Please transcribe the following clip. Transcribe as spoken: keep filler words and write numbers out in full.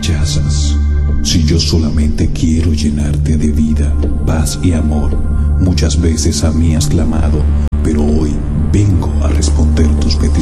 rechazas? Si yo solamente quiero llenarte de vida, paz y amor. Muchas veces a mí has clamado, pero hoy vengo a responder tus peticiones.